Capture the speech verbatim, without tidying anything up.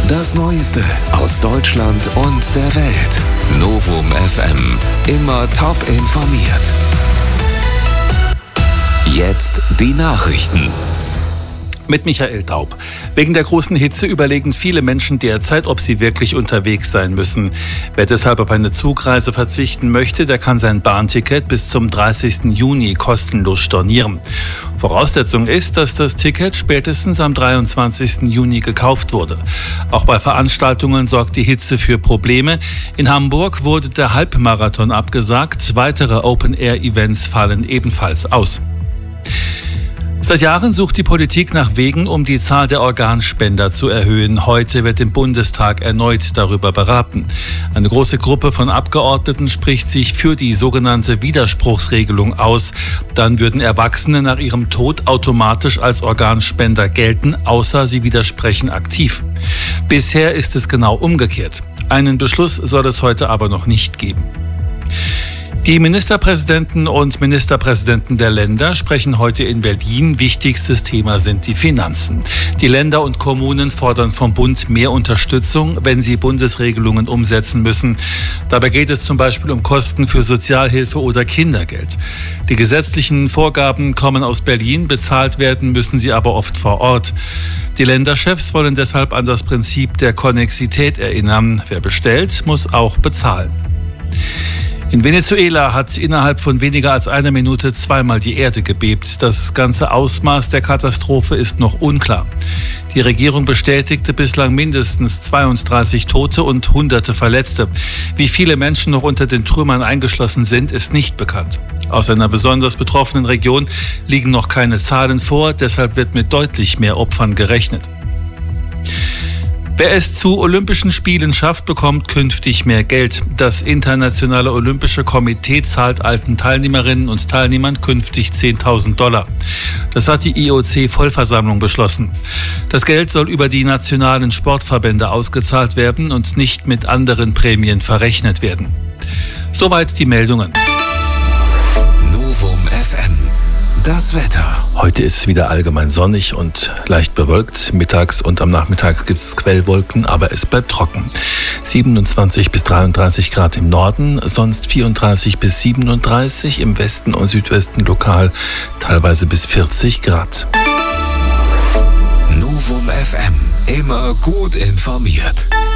Das Neueste aus Deutschland und der Welt. Novum F M. Immer top informiert. Jetzt die Nachrichten. Mit Michael Daub. Wegen der großen Hitze überlegen viele Menschen derzeit, ob sie wirklich unterwegs sein müssen. Wer deshalb auf eine Zugreise verzichten möchte, der kann sein Bahnticket bis zum dreißigsten Juni kostenlos stornieren. Voraussetzung ist, dass das Ticket spätestens am dreiundzwanzigsten Juni gekauft wurde. Auch bei Veranstaltungen sorgt die Hitze für Probleme. In Hamburg wurde der Halbmarathon abgesagt. Weitere Open-Air-Events fallen ebenfalls aus. Seit Jahren sucht die Politik nach Wegen, um die Zahl der Organspender zu erhöhen. Heute wird im Bundestag erneut darüber beraten. Eine große Gruppe von Abgeordneten spricht sich für die sogenannte Widerspruchsregelung aus. Dann würden Erwachsene nach ihrem Tod automatisch als Organspender gelten, außer sie widersprechen aktiv. Bisher ist es genau umgekehrt. Einen Beschluss soll es heute aber noch nicht geben. Die Ministerpräsidenten und Ministerpräsidenten der Länder sprechen heute in Berlin. Wichtigstes Thema sind die Finanzen. Die Länder und Kommunen fordern vom Bund mehr Unterstützung, wenn sie Bundesregelungen umsetzen müssen. Dabei geht es zum Beispiel um Kosten für Sozialhilfe oder Kindergeld. Die gesetzlichen Vorgaben kommen aus Berlin, bezahlt werden müssen sie aber oft vor Ort. Die Länderchefs wollen deshalb an das Prinzip der Konnexität erinnern. Wer bestellt, muss auch bezahlen. In Venezuela hat innerhalb von weniger als einer Minute zweimal die Erde gebebt. Das ganze Ausmaß der Katastrophe ist noch unklar. Die Regierung bestätigte bislang mindestens zweiunddreißig Tote und Hunderte Verletzte. Wie viele Menschen noch unter den Trümmern eingeschlossen sind, ist nicht bekannt. Aus einer besonders betroffenen Region liegen noch keine Zahlen vor, deshalb wird mit deutlich mehr Opfern gerechnet. Wer es zu Olympischen Spielen schafft, bekommt künftig mehr Geld. Das Internationale Olympische Komitee zahlt alten Teilnehmerinnen und Teilnehmern künftig zehntausend Dollar. Das hat die I O C-Vollversammlung beschlossen. Das Geld soll über die nationalen Sportverbände ausgezahlt werden und nicht mit anderen Prämien verrechnet werden. Soweit die Meldungen. Novum F M. Das Wetter. Heute ist es wieder allgemein sonnig und leicht bewölkt. Mittags und am Nachmittag gibt es Quellwolken, aber es bleibt trocken. siebenundzwanzig bis dreiunddreißig Grad im Norden, sonst vierunddreißig bis siebenunddreißig, im Westen und Südwesten lokal teilweise bis vierzig Grad. Novum F M. Immer gut informiert.